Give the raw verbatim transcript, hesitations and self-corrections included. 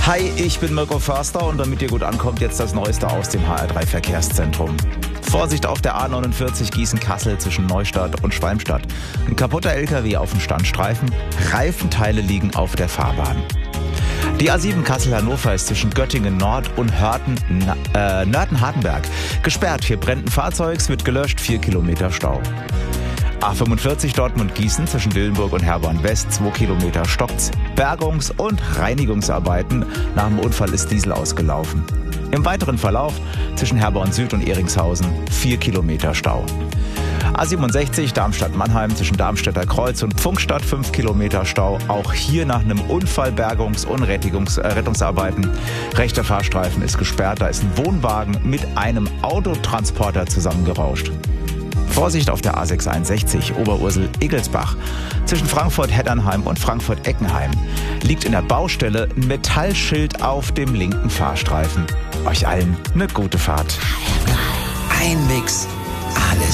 Hi, ich bin Mirko Förster und damit ihr gut ankommt, jetzt das Neueste aus dem H R drei Verkehrszentrum. Vorsicht auf der A neunundvierzig Gießen-Kassel zwischen Neustadt und Schwalmstadt. Ein kaputter L K W auf dem Standstreifen, Reifenteile liegen auf der Fahrbahn. Die A sieben Kassel-Hannover ist zwischen Göttingen Nord und Hörten, äh, Nörten-Hardenberg gesperrt. Hier brennt ein Fahrzeug, es wird gelöscht, vier Kilometer Stau. A fünfundvierzig Dortmund-Gießen zwischen Dillenburg und Herborn West, zwei Kilometer stockt's. Bergungs- und Reinigungsarbeiten. Nach dem Unfall ist Diesel ausgelaufen. Im weiteren Verlauf zwischen Herborn Süd und Eringshausen vier Kilometer Stau. A siebenundsechzig Darmstadt-Mannheim zwischen Darmstädter Kreuz und Pfungstadt fünf Kilometer Stau. Auch hier nach einem Unfall Bergungs- und Rettungs- äh, Rettungsarbeiten. Rechter Fahrstreifen ist gesperrt, da ist ein Wohnwagen mit einem Autotransporter zusammengerauscht. Vorsicht auf der A sechshunderteinundsechzig Oberursel-Egelsbach. Zwischen Frankfurt-Heddernheim und Frankfurt-Eckenheim liegt in der Baustelle ein Metallschild auf dem linken Fahrstreifen. Euch allen eine gute Fahrt. Ein Mix, alles